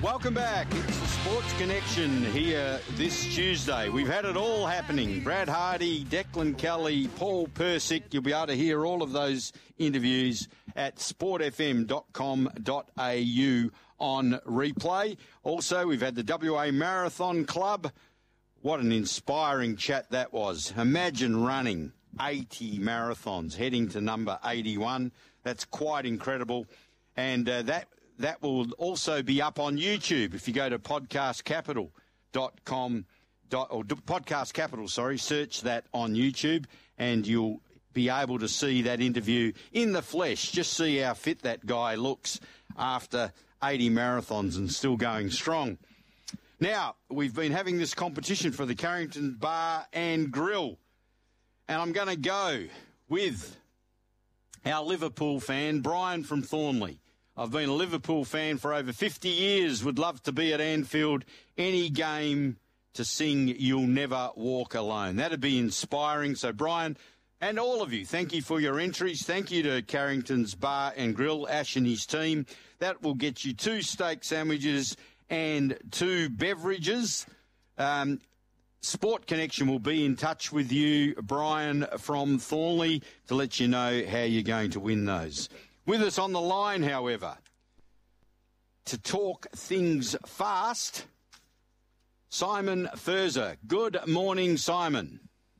Welcome back. It's the Sports Connection here this Tuesday. We've had it all happening. Brad Hardy, Declan Kelly, Paul Persick. You'll be able to hear all of those interviews at sportfm.com.au on replay. Also, we've had the WA Marathon Club. What an inspiring chat that was. Imagine running 80 marathons, heading to number 81. That's quite incredible. And that will also be up on YouTube if you go to podcastcapital.com, Podcast Capital, search that on YouTube and you'll be able to see that interview in the flesh. Just see how fit that guy looks after 80 marathons and still going strong. Now, we've been having this competition for the Carrington Bar and Grill, and I'm going to go with our Liverpool fan, Brian from Thornley. I've been a Liverpool fan for over 50 years, would love to be at Anfield, any game to sing You'll Never Walk Alone. That'd be inspiring. So, Brian, and all of you, thank you for your entries. Thank you to Carrington's Bar and Grill, Ash and his team. That will get you 2 steak sandwiches and 2 beverages. Sport Connection will be in touch with you, Brian from Thornley, to let you know how you're going to win those. With us on the line, however, to talk things fast, Simon Furzer. Good morning, Simon.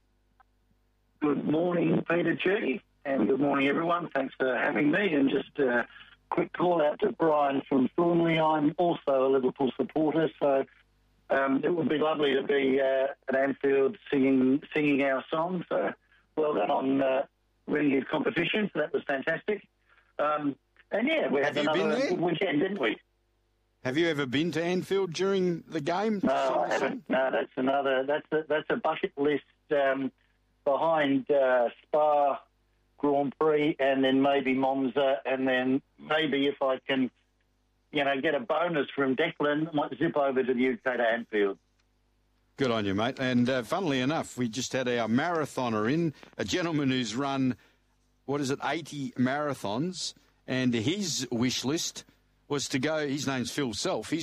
Good morning, Peter G, and good morning, everyone. Thanks for having me. And just a quick call out to Brian from Thornley. I'm also a Liverpool supporter, so it would be lovely to be at Anfield singing our song. So well done on winning his competition. So that was fantastic. And yeah, we had another good weekend, didn't we? Have you ever been to Anfield during the game? No, I haven't. No, that's a bucket list behind Spa Grand Prix, and then maybe Monza, and then maybe if I can, get a bonus from Declan, I might zip over to the UK to Anfield. Good on you, mate. And funnily enough, we just had our marathoner in, a gentleman who's run 80 marathons, and his wish list was to go, his name's Phil Self,